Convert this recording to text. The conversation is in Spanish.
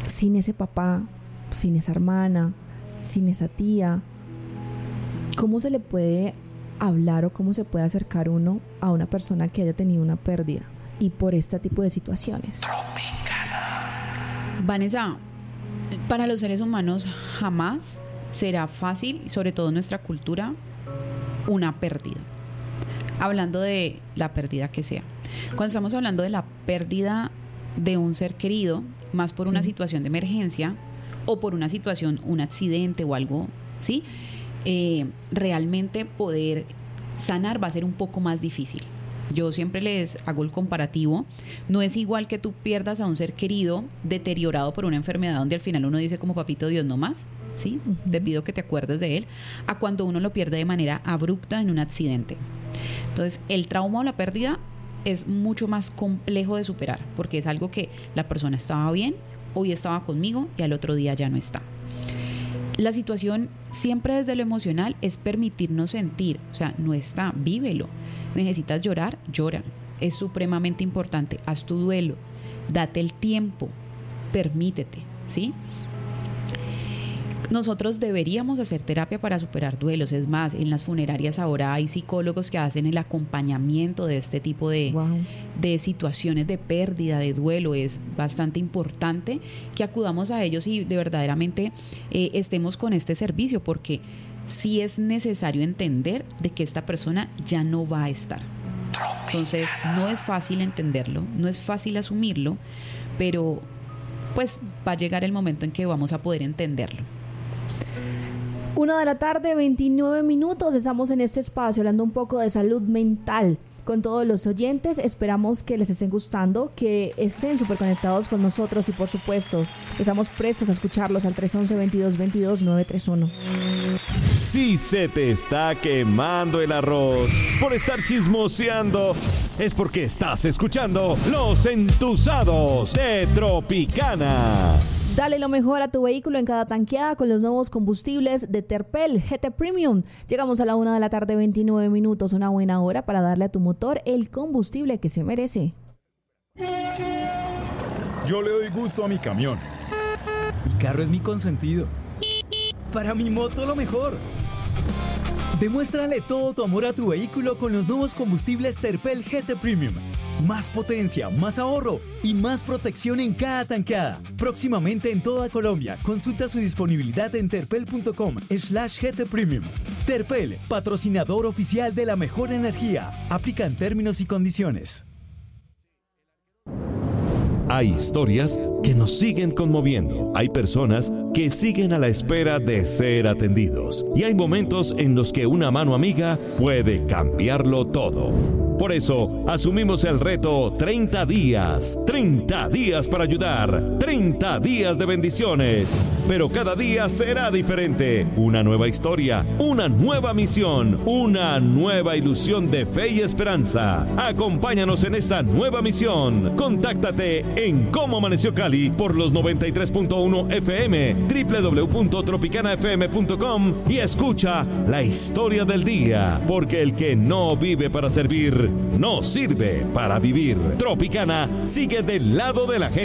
sin ese papá, sin esa hermana, sin esa tía, ¿cómo se le puede hablar o cómo se puede acercar uno a una persona que haya tenido una pérdida y por este tipo de situaciones? Vanessa, para los seres humanos jamás será fácil, sobre todo en nuestra cultura, una pérdida. Hablando de la pérdida que sea. Cuando estamos hablando de la pérdida de un ser querido, más por una situación de emergencia o por una situación, un accidente o algo, ¿sí? Realmente poder sanar va a ser un poco más difícil. Yo siempre les hago el comparativo. No es igual que tú pierdas a un ser querido deteriorado por una enfermedad donde al final uno dice como papito Dios no más, ¿sí? Uh-huh. Te pido que te acuerdes de él, a cuando uno lo pierde de manera abrupta en un accidente. Entonces, el trauma o la pérdida es mucho más complejo de superar porque es algo que la persona estaba bien, hoy estaba conmigo y al otro día ya no está. La situación siempre desde lo emocional es permitirnos sentir, o sea, no está, vívelo. Necesitas llorar, llora. Es supremamente importante. Haz tu duelo, date el tiempo, permítete, ¿sí? Nosotros deberíamos hacer terapia para superar duelos. Es más, en las funerarias ahora hay psicólogos que hacen el acompañamiento de este tipo de situaciones de pérdida, de duelo. Es bastante importante que acudamos a ellos y de verdaderamente estemos con este servicio, porque sí es necesario entender de que esta persona ya no va a estar. Entonces, no es fácil entenderlo, no es fácil asumirlo, pero pues va a llegar el momento en que vamos a poder entenderlo. 1:29 p.m. Estamos en este espacio hablando un poco de salud mental con todos los oyentes. Esperamos que les estén gustando, que estén súper conectados con nosotros y por supuesto estamos prestos a escucharlos al 311-2222-931. Si se te está quemando el arroz por estar chismoseando, es porque estás escuchando Los Entusados de Tropicana. Dale lo mejor a tu vehículo en cada tanqueada con los nuevos combustibles de Terpel GT Premium. Llegamos a la 1:29 p.m, una buena hora para darle a tu motor el combustible que se merece. Yo le doy gusto a mi camión. Mi carro es mi consentido. Para mi moto lo mejor. Demuéstrale todo tu amor a tu vehículo con los nuevos combustibles Terpel GT Premium. Más potencia, más ahorro y más protección en cada tanqueada. Próximamente en toda Colombia. Consulta su disponibilidad en terpel.com/GT Premium. Terpel, patrocinador oficial de la mejor energía. Aplican términos y condiciones. Hay historias que nos siguen conmoviendo. Hay personas que siguen a la espera de ser atendidos. Y hay momentos en los que una mano amiga puede cambiarlo todo. Por eso, asumimos el reto 30 días. 30 días para ayudar. 30 días de bendiciones. Pero cada día será diferente. Una nueva historia, una nueva misión, una nueva ilusión de fe y esperanza. Acompáñanos en esta nueva misión. Contáctate en Cómo Amaneció Cali por los 93.1 FM, www.tropicanafm.com y escucha la historia del día. Porque el que no vive para servir, no sirve para vivir. Tropicana sigue del lado de la gente.